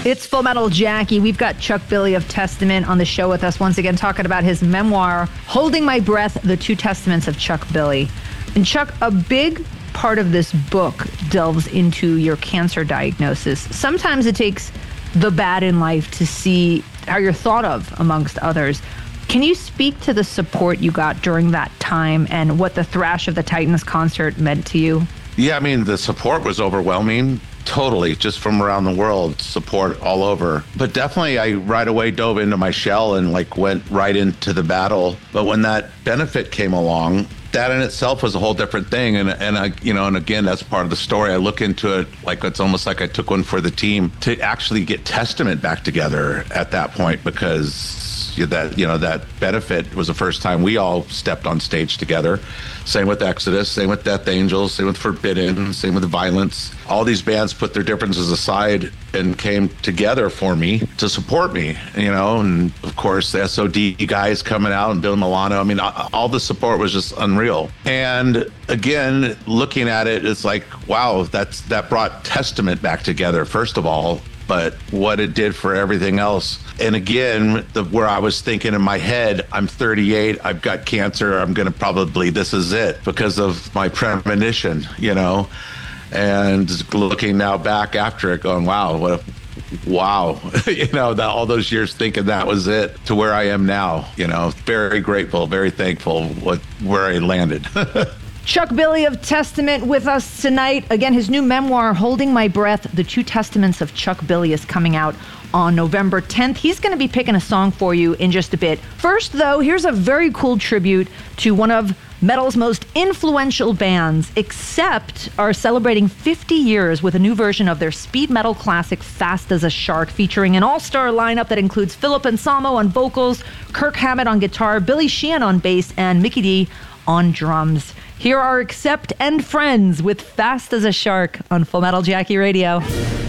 It's Full Metal Jackie. We've got Chuck Billy of Testament on the show with us once again, talking about his memoir, Holding My Breath, The Two Testaments of Chuck Billy. And Chuck, a big part of this book delves into your cancer diagnosis. Sometimes it takes the bad in life to see how you're thought of amongst others. Can you speak to the support you got during that time and what the Thrash of the Titans concert meant to you? Yeah, I mean, the support was overwhelming. Totally, just from around the world, support all over. But definitely, I right away dove into my shell and went right into the battle. But when that benefit came along, that in itself was a whole different thing. And again, that's part of the story. I look into it like it's almost like I took one for the team to actually get Testament back together at that point, because that benefit was the first time we all stepped on stage together. Same with Exodus, same with Death Angels, same with Forbidden, same with Violence. All these bands put their differences aside and came together for me to support me, and of course the SOD guys coming out and Bill Milano. I mean, all the support was just unreal. And again, looking at it, it's like, wow, that brought Testament back together, first of all, but what it did for everything else. And again, where I was thinking in my head, I'm 38, I've got cancer, I'm going to probably, this is it, because of my premonition, and looking now back after it going, wow, all those years thinking that was it to where I am now, very grateful, very thankful where I landed. Chuck Billy of Testament with us tonight. Again, his new memoir, Holding My Breath, The Two Testaments of Chuck Billy, is coming out on November 10th. He's going to be picking a song for you in just a bit. First, though, here's a very cool tribute to one of metal's most influential bands. Accept are celebrating 50 years with a new version of their speed metal classic, Fast as a Shark, featuring an all-star lineup that includes Philip Anselmo on vocals, Kirk Hammett on guitar, Billy Sheehan on bass, and Mikkey Dee on drums. Here are Accept and Friends with Fast as a Shark on Full Metal Jackie Radio.